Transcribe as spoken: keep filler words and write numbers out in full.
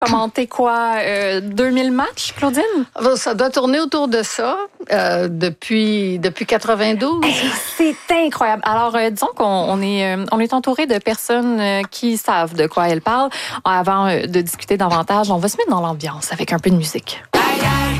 commenté quoi? Euh, deux mille matchs, Claudine? Ça doit tourner autour de ça euh, depuis, depuis quatre-vingt-douze. Hey, c'est incroyable. Alors, euh, disons qu'on on est, euh, on est entouré de personnes euh, qui savent de quoi elles parlent. Avant euh, de discuter davantage, on va se mettre dans l'ambiance avec un peu de musique.